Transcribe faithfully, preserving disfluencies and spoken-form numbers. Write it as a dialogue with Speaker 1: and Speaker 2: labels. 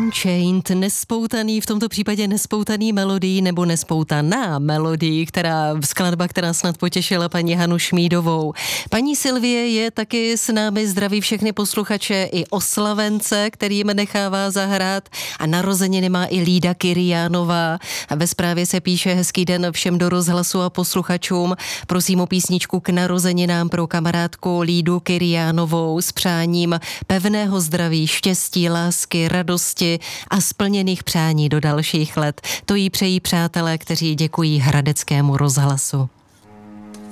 Speaker 1: Unchained, nespoutaný, v tomto případě nespoutaný melodii nebo nespoutaná melodii, která, skladba, která snad potěšila paní Hanu Šmídovou. Paní Sylvie je taky s námi, zdraví všechny posluchače i oslavence, kterým nechává zahrát, a narozeniny má i Lída Kyriánová. A ve zprávě se píše: hezký den všem do rozhlasu a posluchačům. Prosím o písničku k narozeninám pro kamarádku Lídu Kyriánovou s přáním pevného zdraví, štěstí, lásky, radosti a splněných přání do dalších let. To jí přejí přátelé, kteří děkují Hradeckému rozhlasu.